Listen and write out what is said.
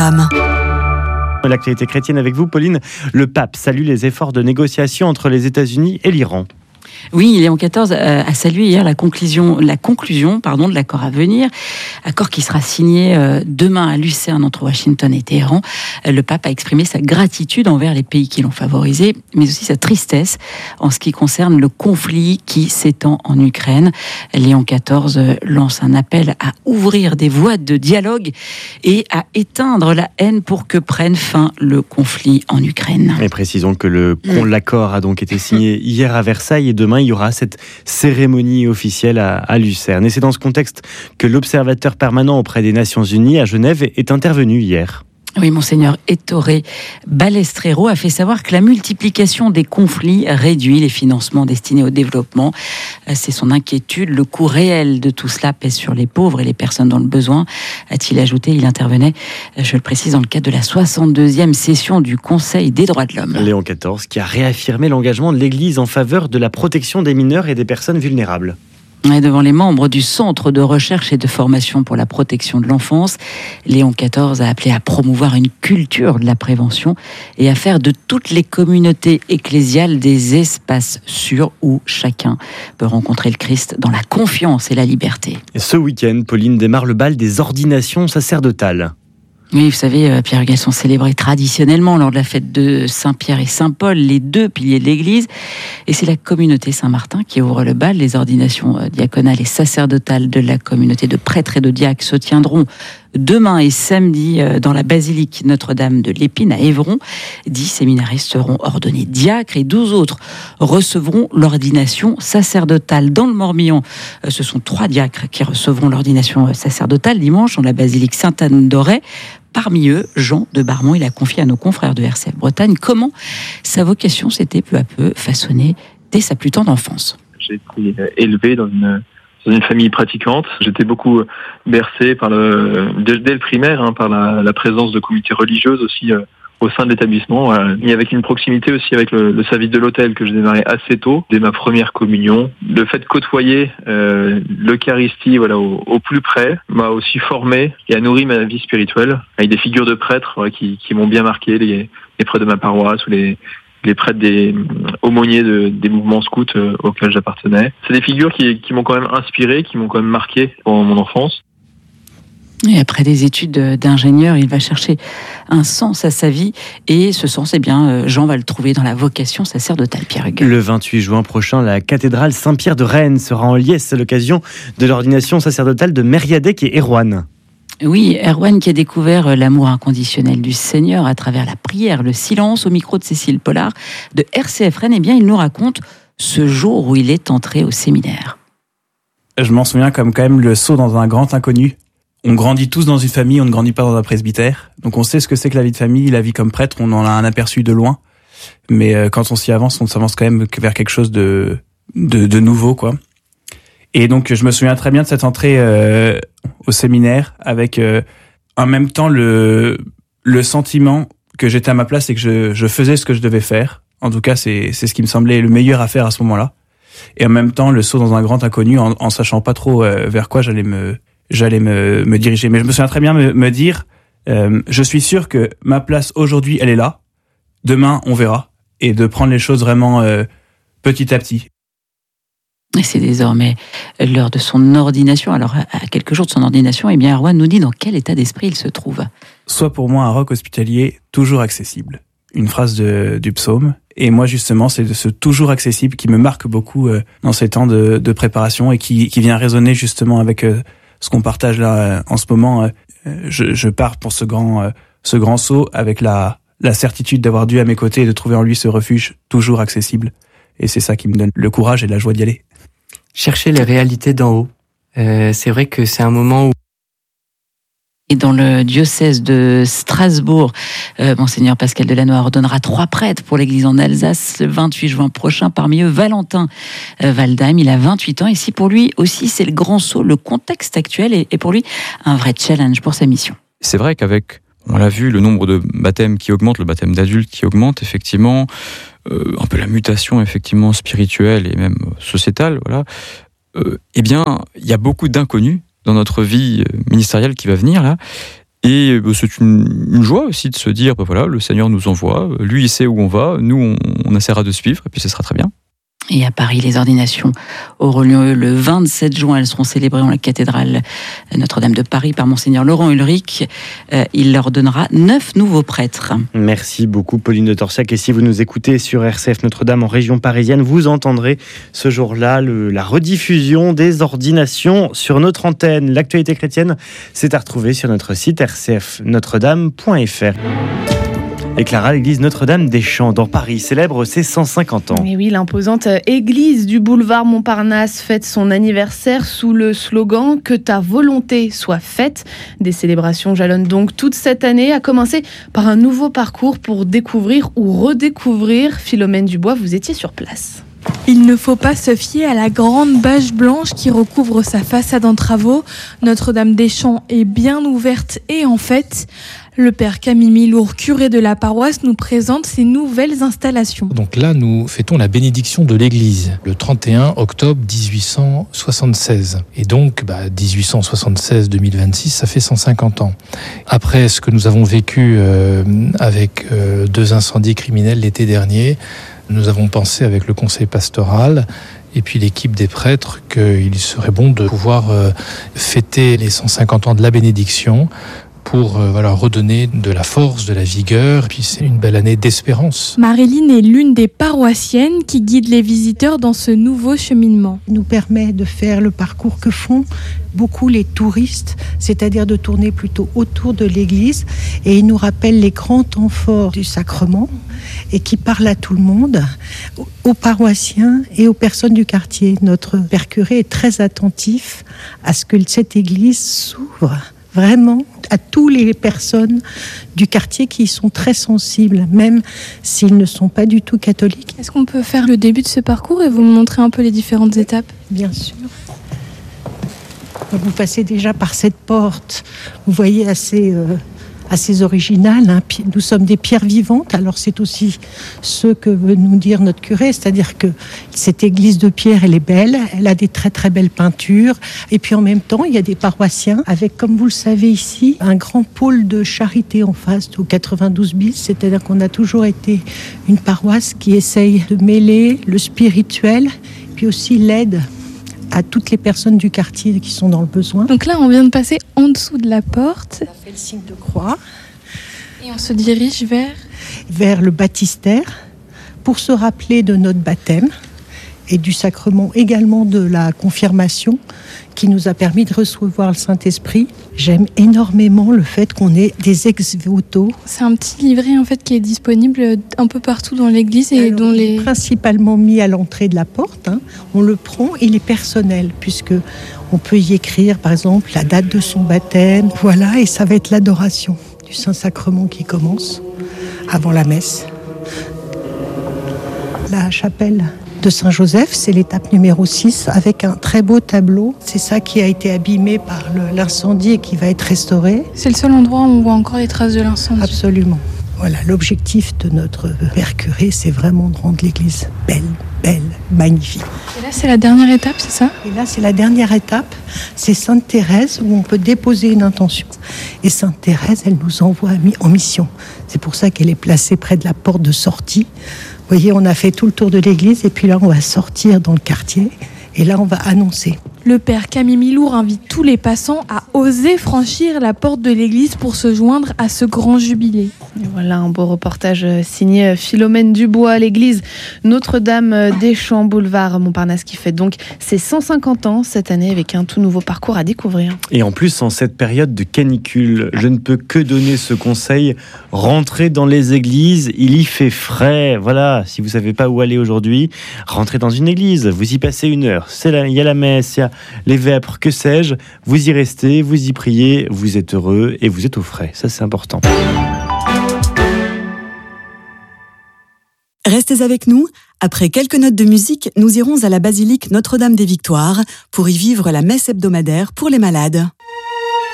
L'actualité chrétienne avec vous, Pauline. Le pape salue les efforts de négociation entre les États-Unis et l'Iran. Oui, Léon XIV a salué hier la conclusion de l'accord à venir, accord qui sera signé demain à Lucerne entre Washington et Téhéran. Le pape a exprimé sa gratitude envers les pays qui l'ont favorisé, mais aussi sa tristesse en ce qui concerne le conflit qui s'étend en Ukraine. Léon XIV lance un appel à ouvrir des voies de dialogue et à éteindre la haine pour que prenne fin le conflit en Ukraine. Et précisons que l'accord a donc été signé hier à Versailles et demain il y aura cette cérémonie officielle à Lucerne. Et c'est dans ce contexte que l'observateur permanent auprès des Nations Unies à Genève est intervenu hier. Oui, Monseigneur Ettore Balestrero a fait savoir que la multiplication des conflits réduit les financements destinés au développement. C'est son inquiétude. Le coût réel de tout cela pèse sur les pauvres et les personnes dans le besoin, a-t-il ajouté. Il intervenait, je le précise, dans le cadre de la 62e session du Conseil des droits de l'homme. Léon XIV qui a réaffirmé l'engagement de l'Église en faveur de la protection des mineurs et des personnes vulnérables. Et devant les membres du Centre de recherche et de formation pour la protection de l'enfance, Léon XIV a appelé à promouvoir une culture de la prévention et à faire de toutes les communautés ecclésiales des espaces sûrs où chacun peut rencontrer le Christ dans la confiance et la liberté. Et ce week-end, Pauline, démarre le bal des ordinations sacerdotales. Oui, vous savez, Pierre, elles sont célébrées traditionnellement lors de la fête de Saint-Pierre et Saint-Paul, les deux piliers de l'Église. Et c'est la communauté Saint-Martin qui ouvre le bal. Les ordinations diaconales et sacerdotales de la communauté de prêtres et de diacres se tiendront demain et samedi dans la basilique Notre-Dame de l'Épine à Évron. 10 séminaristes seront ordonnés diacres et 12 autres recevront l'ordination sacerdotale. Dans le Morbihan, ce sont 3 diacres qui recevront l'ordination sacerdotale dimanche dans la basilique Sainte-Anne d'Auray. Parmi eux, Jean de Barmont, il a confié à nos confrères de RCF Bretagne comment sa vocation s'était peu à peu façonnée dès sa plus tendre enfance. J'ai été élevé dans une famille pratiquante. J'étais beaucoup bercé dès le primaire, par la présence de comités religieuses aussi au sein de l'établissement. Et avec une proximité aussi avec le service de l'autel que j'ai démarré assez tôt, dès ma première communion. Le fait de côtoyer l'Eucharistie au plus près m'a aussi formé et a nourri ma vie spirituelle avec des figures de prêtres qui m'ont bien marqué, les prêtres de ma paroisse ou les prêtres des aumôniers des mouvements scouts auxquels j'appartenais. C'est des figures qui m'ont quand même inspiré, qui m'ont quand même marqué pendant mon enfance. Et après des études d'ingénieur, il va chercher un sens à sa vie. Et ce sens, Jean va le trouver dans la vocation sacerdotale, Pierre Hugues. Le 28 juin prochain, la cathédrale Saint-Pierre de Rennes sera en liesse à l'occasion de l'ordination sacerdotale de Mériadec et Erwan. Oui, Erwan qui a découvert l'amour inconditionnel du Seigneur à travers la prière, le silence, au micro de Cécile Pollard de RCF Rennes. Il nous raconte ce jour où il est entré au séminaire. Je m'en souviens comme quand même le saut dans un grand inconnu. On grandit tous dans une famille, on ne grandit pas dans un presbytère. Donc on sait ce que c'est que la vie de famille, la vie comme prêtre, on en a un aperçu de loin. Mais quand on s'y avance, on s'avance quand même vers quelque chose de nouveau, quoi. Et donc je me souviens très bien de cette entrée au séminaire avec en même temps le sentiment que j'étais à ma place et que je faisais ce que je devais faire. En tout cas, c'est ce qui me semblait le meilleur à faire à ce moment-là. Et en même temps, le saut dans un grand inconnu en sachant pas trop vers quoi j'allais me diriger. Mais je me souviens très bien me dire, je suis sûr que ma place aujourd'hui, elle est là. Demain, on verra. Et de prendre les choses vraiment petit à petit. Et c'est désormais l'heure de son ordination. Alors, à quelques jours de son ordination, Erwan nous dit dans quel état d'esprit il se trouve. Sois pour moi un roc hospitalier toujours accessible. Une phrase du psaume. Et moi, justement, c'est de ce toujours accessible qui me marque beaucoup dans ces temps de préparation et qui vient résonner justement avec ce qu'on partage là en ce moment. Je pars pour ce grand saut avec la certitude d'avoir Dieu à mes côtés et de trouver en lui ce refuge toujours accessible. Et c'est ça qui me donne le courage et la joie d'y aller. Chercher les réalités d'en haut. C'est vrai que c'est un moment où... Et dans le diocèse de Strasbourg, Monseigneur Pascal Delannoy ordonnera 3 prêtres pour l'église en Alsace le 28 juin prochain. Parmi eux, Valentin Waldheim, il a 28 ans. Et si pour lui aussi, c'est le grand saut, le contexte actuel est pour lui un vrai challenge pour sa mission. C'est vrai qu'avec, on l'a vu, le nombre de baptêmes qui augmente, le baptême d'adultes qui augmente, effectivement, un peu la mutation effectivement spirituelle et même sociétale, voilà. Il y a beaucoup d'inconnus dans notre vie ministérielle qui va venir là, Et c'est une joie aussi de se dire, voilà, le Seigneur nous envoie, lui il sait où on va, nous on essaiera de suivre, et puis ce sera très bien. Et à Paris, les ordinations auront lieu le 27 juin. Elles seront célébrées en la cathédrale Notre-Dame de Paris par Monseigneur Laurent Ulrich. Il leur donnera 9 nouveaux prêtres. Merci beaucoup Pauline de Torsiac. Et si vous nous écoutez sur RCF Notre-Dame en région parisienne, vous entendrez ce jour-là la rediffusion des ordinations sur notre antenne. L'actualité chrétienne, c'est à retrouver sur notre site rcfnotredame.fr. Et Clara, l'église Notre-Dame des Champs dans Paris célèbre ses 150 ans. Et oui, l'imposante église du boulevard Montparnasse fête son anniversaire sous le slogan « Que ta volonté soit faite ». Des célébrations jalonnent donc toute cette année, à commencer par un nouveau parcours pour découvrir ou redécouvrir. Philomène Dubois, vous étiez sur place. Il ne faut pas se fier à la grande bâche blanche qui recouvre sa façade en travaux. Notre-Dame des Champs est bien ouverte et en fête. Le père Camille Milour, curé de la paroisse, nous présente ces nouvelles installations. Donc là, nous fêtons la bénédiction de l'église le 31 octobre 1876. Et donc, 1876-2026, ça fait 150 ans. Après ce que nous avons vécu avec 2 incendies criminels l'été dernier, nous avons pensé avec le conseil pastoral et puis l'équipe des prêtres qu'il serait bon de pouvoir fêter les 150 ans de la bénédiction pour redonner de la force, de la vigueur. Puis c'est une belle année d'espérance. Marilyn est l'une des paroissiennes qui guide les visiteurs dans ce nouveau cheminement. Il nous permet de faire le parcours que font beaucoup les touristes, c'est-à-dire de tourner plutôt autour de l'église. Et il nous rappelle les grands temps forts du sacrement et qui parle à tout le monde, aux paroissiens et aux personnes du quartier. Notre père curé est très attentif à ce que cette église s'ouvre vraiment à toutes les personnes du quartier qui y sont très sensibles, même s'ils ne sont pas du tout catholiques. Est-ce qu'on peut faire le début de ce parcours et vous me montrer un peu les différentes étapes ? Bien sûr. Vous passez déjà par cette porte, vous voyez assez original. Nous sommes des pierres vivantes, alors c'est aussi ce que veut nous dire notre curé, c'est-à-dire que cette église de pierre, elle est belle, elle a des très très belles peintures, et puis en même temps, il y a des paroissiens avec, comme vous le savez ici, un grand pôle de charité en face, au 92 bis, c'est-à-dire qu'on a toujours été une paroisse qui essaye de mêler le spirituel, puis aussi l'aide à toutes les personnes du quartier qui sont dans le besoin. Donc là, on vient de passer en dessous de la porte. On a fait le signe de croix. Et on se dirige vers le baptistère pour se rappeler de notre baptême et du sacrement également de la confirmation qui nous a permis de recevoir le Saint-Esprit. J'aime énormément le fait qu'on ait des ex-voto. C'est un petit livret en fait qui est disponible un peu partout dans l'église et dont il est principalement mis à l'entrée de la porte. On le prend, il est personnel puisque on peut y écrire par exemple la date de son baptême. Voilà, et ça va être l'adoration du Saint-Sacrement qui commence avant la messe. La chapelle de Saint-Joseph, c'est l'étape numéro 6 avec un très beau tableau. C'est ça qui a été abîmé par l'incendie et qui va être restauré. C'est le seul endroit où on voit encore les traces de l'incendie. Absolument. Voilà, l'objectif de notre père curé, c'est vraiment de rendre l'église belle, magnifique. Et là, c'est la dernière étape, c'est ça ? Et là, c'est la dernière étape. C'est Sainte Thérèse où on peut déposer une intention. Et Sainte Thérèse, elle nous envoie en mission. C'est pour ça qu'elle est placée près de la porte de sortie. Vous voyez, on a fait tout le tour de l'église et puis là, on va sortir dans le quartier et là, on va annoncer. Le père Camille Milour invite tous les passants à oser franchir la porte de l'église pour se joindre à ce grand jubilé. Et voilà un beau reportage signé Philomène Dubois, l'église Notre-Dame des Champs, boulevard Montparnasse, qui fête donc ses 150 ans cette année avec un tout nouveau parcours à découvrir. Et en plus, en cette période de canicule, je ne peux que donner ce conseil, rentrez dans les églises, il y fait frais. Voilà, si vous ne savez pas où aller aujourd'hui, rentrez dans une église, vous y passez 1 heure, il y a la messe, il y a les vêpres, que sais-je, vous y restez, vous y priez, vous êtes heureux et vous êtes au frais. Ça, c'est important. Restez avec nous. Après quelques notes de musique, nous irons à la basilique Notre-Dame des Victoires pour y vivre la messe hebdomadaire pour les malades.